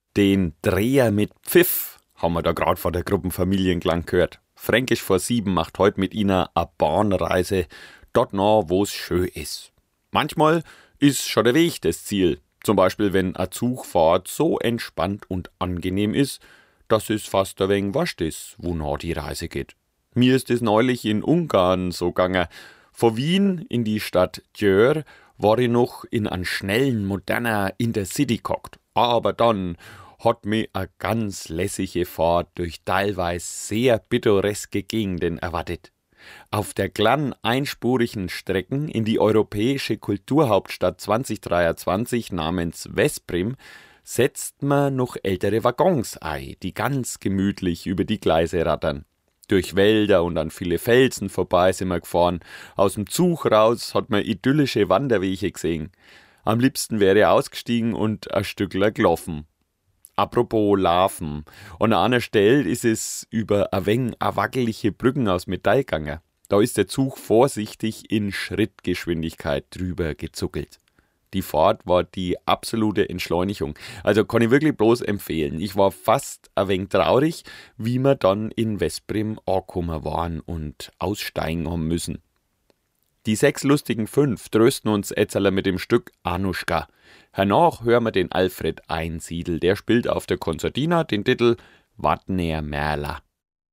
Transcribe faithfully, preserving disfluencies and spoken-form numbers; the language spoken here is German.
Den Dreher mit Pfiff haben wir da gerade vor der Gruppenfamilienklang gehört. Fränkisch vor sieben macht heute mit Ihnen a Bahnreise, dort noch, wo's schön ist. Manchmal ist schon der Weg das Ziel. Zum Beispiel, wenn a Zugfahrt so entspannt und angenehm ist, dass es fast ein wenig wurscht ist, wonach die Reise geht. Mir ist es neulich in Ungarn so gegangen. Von Wien in die Stadt Győr war ich noch in einen schnellen, moderner Intercity gehockt. Aber dann hat mich eine ganz lässige Fahrt durch teilweise sehr pittoreske Gegenden erwartet. Auf der kleinen einspurigen Strecken in die europäische Kulturhauptstadt zwanzig dreiundzwanzig namens Veszprém setzt man noch ältere Waggons ein, die ganz gemütlich über die Gleise rattern. Durch Wälder und an viele Felsen vorbei sind wir gefahren. Aus dem Zug raus hat man idyllische Wanderwege gesehen. Am liebsten wäre er ausgestiegen und ein Stückler gelaufen. Apropos Laufen. An einer Stelle ist es über ein wenig a wackelige Brücken aus Metall gegangen. Da ist der Zug vorsichtig in Schrittgeschwindigkeit drüber gezuckelt. Die Fahrt war die absolute Entschleunigung. Also kann ich wirklich bloß empfehlen. Ich war fast ein wenig traurig, wie wir dann in Veszprém angekommen waren und aussteigen haben müssen. Die sechs lustigen fünf trösten uns jetzt mit dem Stück Anuschka. Hernach hören wir den Alfred Einsiedel. Der spielt auf der Konzertina den Titel Wadner Merla.